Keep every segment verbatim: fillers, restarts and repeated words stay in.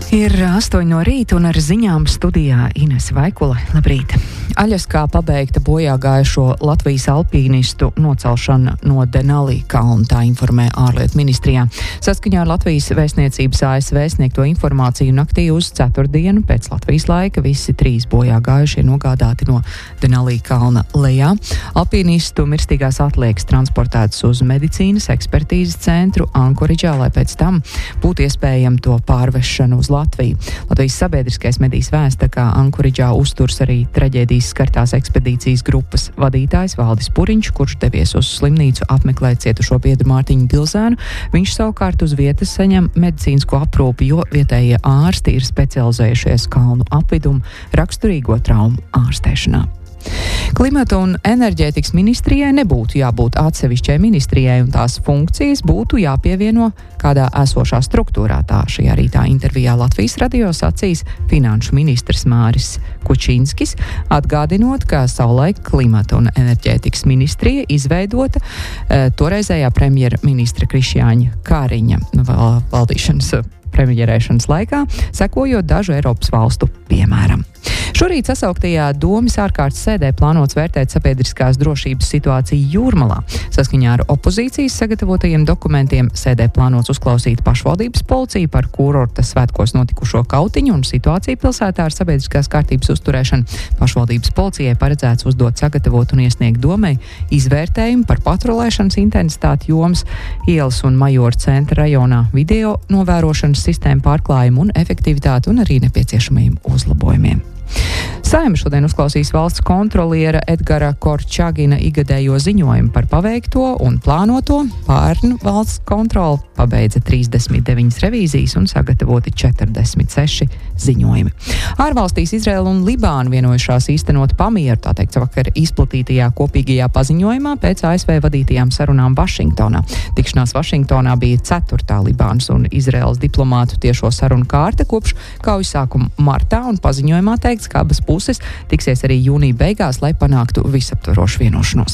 Ir astoņi no rīta un ar ziņām studijā Inese Vaikule. Labrīt! Aļaskā pabeigta bojā gājušo Latvijas alpīnistu nocelšana no Denali kalna, tā informē ārlietu ministrijā. Saskaņā ar Latvijas vēstniecības A S V sniegto informāciju naktī uz ceturtdienu pēc Latvijas laika visi trīs bojā gājušie nogādāti no Denali kalna lejā. Alpīnistu mirstīgās atliekas transportētas uz medicīnas ekspertīzes centru Ankoridžā, lai pēc tam būtu iespējama to pārvešana uz Latviju. Latvijas sabiedriskais medijs vēsta, ka Ankoridžā uzturs arī traģēdijas skartās ekspedīcijas grupas vadītājs Valdis Puriņš, kurš devies uz slimnīcu apmeklēt cietušo biedru Mārtiņu Bilzēnu. Viņš savukārt uz vietas saņem medicīnisko aprūpi, jo vietējie ārsti ir specializējušies kalnu apvidumu raksturīgo traumu ārstēšanā. Klimata un enerģētikas ministrijai nebūtu jābūt atsevišķai ministrijai un tās funkcijas būtu jāpievieno kādā esošā struktūrā. Tā šajā rītā intervijā Latvijas radio sacīs finanšu ministrs Māris Kučinskis, atgādinot, ka savulaik Klimata un enerģētikas ministrija izveidota e, toreizējā premjerministra Krišjāņa Kariņa val, valdīšanas premjerēšanas laikā, sekojot dažu Eiropas valstu piemēram. Šorīt sasauktajā Domes ārkārtas sēdē plānots vērtēt sabiedriskās drošības situāciju Jūrmalā. Saskaņā ar opozīcijas sagatavotajiem dokumentiem sēdē plānots uzklausīt pašvaldības policiju par kurorta svētkos notikušo kautiņu un situāciju pilsētā ar sabiedriskās kārtības uzturēšanu. Pašvaldības policijai paredzēts uzdot sagatavot un iesniegt domai izvērtējumu par patrulēšanas intensitāti Jomas ielas un Majora centra rajonā, video novērošanas sistēmu pārklājumu un efektivitāti un arī nepieciešamajiem uzlabojumiem. Saeima šodien uzklausīs valsts kontroliera Edgara Korčagina igadējo ziņojumu par paveikto un plānoto. Pērn valsts kontrole pabeidza trīsdesmit deviņas revīzijas un sagatavoti četrdesmit seši ziņojumi. Ārvalstīs Izraela un Libāna vienojušās īstenot pamieru, tā teikt, vakar izplatītajā kopīgajā paziņojumā pēc A S V vadītajām sarunām Vašingtonā. Tikšanās Vašingtonā bija ceturtā Libānas un Izraēlas diplomātu tiešo sarunu kārta kopš kaujas sākuma martā, un paziņojumā teikts, ka abas puses tiksies arī jūnija beigās, lai panāktu visaptvarošu vienošanos.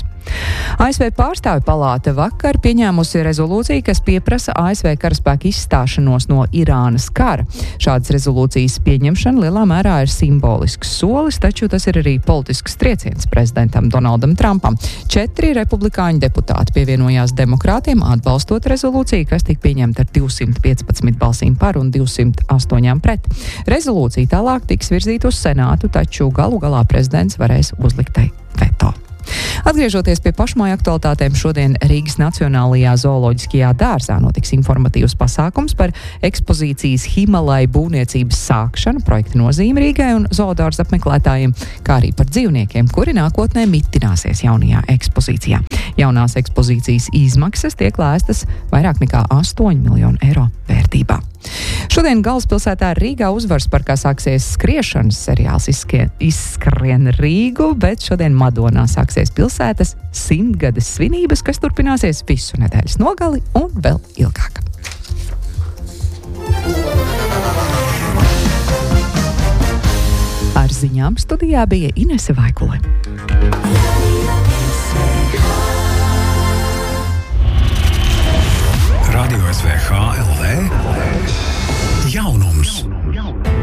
A S V pārstāvju palāta vakar pieņēmusi rezolūciju, kas pieprasa A S V karaspēku izstāšanos no Irānas kara. Šādas rezolūcijas pieņemšana lielā mērā ir simbolisks solis, taču tas ir arī politisks trieciens prezidentam Donaldam Trumpam. Četri republikāņu deputāti pievienojās demokrātiem, atbalstot rezolūciju, kas tika pieņemta ar divsimt piecpadsmit balsīm par un divsimt astoņām pret. Rezolūcija tālāk tiks virzīta uz Senātu, taču galu galā prezidents varēs uzlikt veto. Atgriežoties pie pašmāju aktualitātēm, šodien Rīgas Nacionālajā zooloģiskajā dārzā notiks informatīvs pasākums par ekspozīcijas Himalaju būvniecības sākšanu, projekta nozīmi Rīgai un zoodārza apmeklētājiem, kā arī par dzīvniekiem, kuri nākotnē mitināsies jaunajā ekspozīcijā. Jaunās ekspozīcijas izmaksas tiek lēstas vairāk nekā astoņu miljonu eiro vērtībā. Šodien galvaspilsētā Rīgā uzvaras parkā sāksies skriešanas seriāls Izskrien Rīgu, bet šodien Madonā sāksies pilsētas simtgades svinības, kas turpināsies visu nedēļas nogali un vēl ilgāk. Ar ziņām studijā bija Inese Vaikule. Radio S V H L V jaunums.